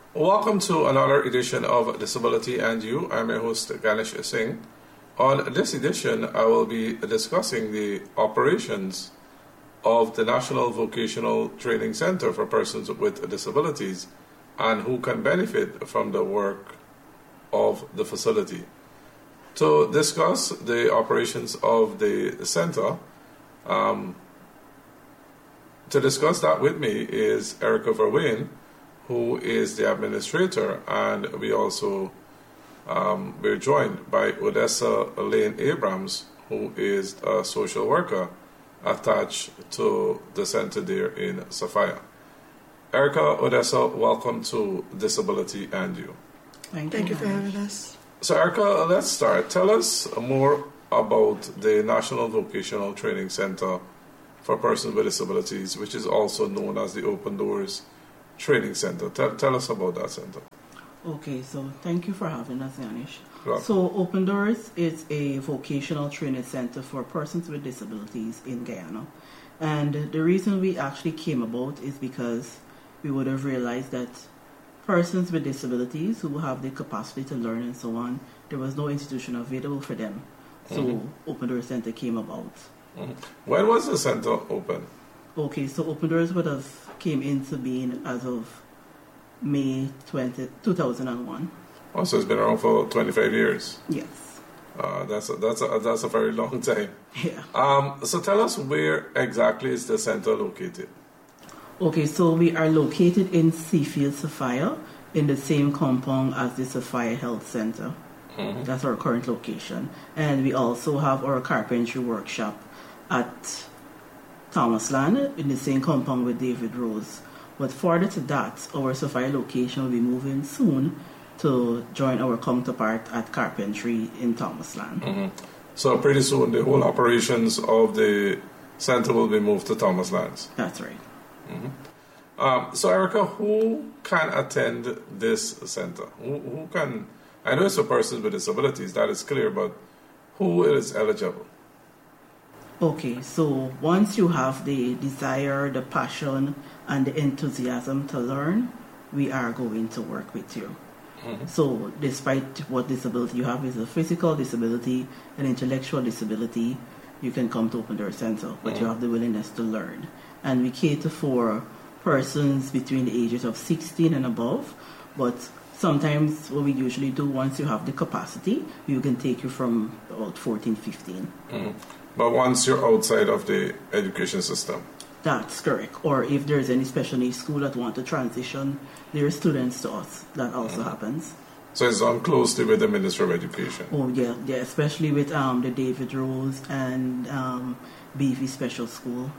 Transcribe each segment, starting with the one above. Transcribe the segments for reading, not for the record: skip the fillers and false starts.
Welcome to another edition of Disability and You. I'm your host, Ganesh Singh. On this edition, I will be discussing the operations of the National Vocational Training Center for Persons with Disabilities and who can benefit from the work of the facility. To discuss the operations of the center, to discuss that with me is Erica Verwayne, who is the administrator, and we're joined by Odessa Lane Abrams, who is a social worker attached to the center there in Sophia. Erica, Odessa, welcome to Disability and You. Thank you for having us. So Erica, let's start. Tell us more about the National Vocational Training Center for Persons with Disabilities, which is also known as the Open Doors Training Center. Tell us about that center. Okay, so thank you for having us, Ganesh. Right. So Open Doors is a vocational training center for persons with disabilities in Guyana. And the reason we actually came about is because we would have realized that persons with disabilities who have the capacity to learn and so on, there was no institution available for them. So Open Doors Center came about. When was the center open? Okay, so Open Doors would have came into being as of May 2001. Oh, so it's been around for 25 years. Yes. That's a very long time. Yeah. So tell us, where exactly is the center located? Okay, so we are located in Seafield, Sophia, in the same compound as the Sophia Health Center. That's our current location. And we also have our carpentry workshop at Thomasland in the same compound with David Rose. But further to that, our Sophia location will be moving soon to join our counterpart at carpentry in Thomasland. So pretty soon the whole operations of the center will be moved to Thomasland. That's right. So Erica, who can attend this center? Who can? I know it's for persons with disabilities, that is clear, but who is eligible? Okay, so once you have the desire, the passion, and the enthusiasm to learn, we are going to work with you. So despite what disability you have, is a physical disability, an intellectual disability, you can come to Open Door Center, but you have the willingness to learn. And we cater for persons between the ages of 16 and above, but sometimes what we usually do, once you have the capacity, we can take you from about 14, 15. But once you're outside of the education system? That's correct. Or if there's any special needs school that want to transition their students to us, that also happens. So it's done closely with the Ministry of Education? Oh, yeah, especially with the David Rose and BV Special School.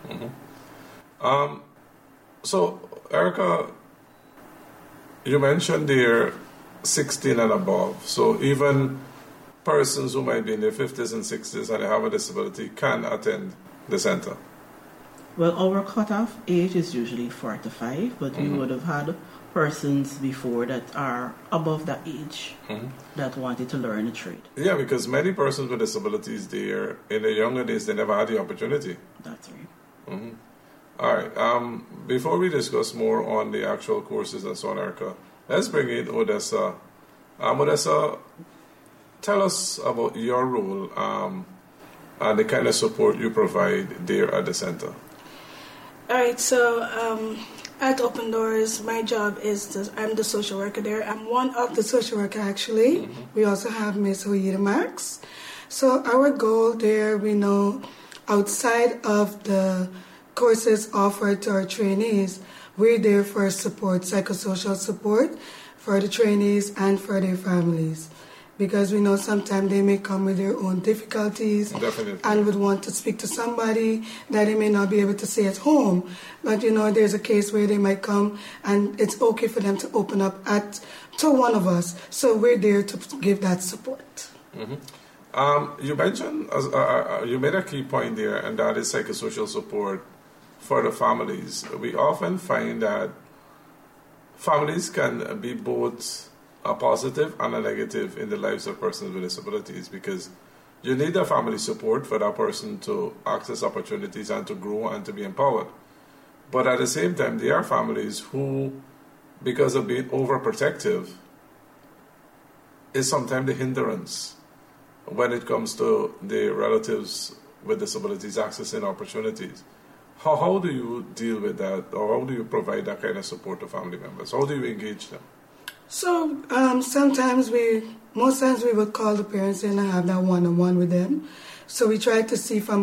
So, Erica, you mentioned they're 16 and above. So even persons who might be in their 50s and 60s and they have a disability can attend the center? Well, our cutoff age is usually 45, but we would have had persons before that are above that age that wanted to learn a trade. Yeah, because many persons with disabilities, in their younger days, they never had the opportunity. That's right. All right. Before we discuss more on the actual courses and so on, Erica, let's bring in Odessa. Odessa, tell us about your role and the kind of support you provide there at the center. All right, so at Open Doors, my job is I'm the social worker there. I'm one of the social worker, actually. We also have Ms. Hoyida Marks. So our goal there, we know, outside of the courses offered to our trainees, we're there for support, psychosocial support for the trainees and for their families. Because we know sometimes they may come with their own difficulties. Definitely. And would want to speak to somebody that they may not be able to say at home. But, there's a case where they might come and it's okay for them to open up to one of us. So we're there to give that support. You mentioned, you made a key point there, and that is psychosocial support for the families. We often find that families can be both a positive and a negative in the lives of persons with disabilities, because you need the family support for that person to access opportunities and to grow and to be empowered. But at the same time, there are families who because of being overprotective, is sometimes the hindrance when it comes to the relatives with disabilities accessing opportunities. How do you deal with that, or how do you provide that kind of support to family members? How do you engage them? So most times we would call the parents in and have that one-on-one with them. So we try to see from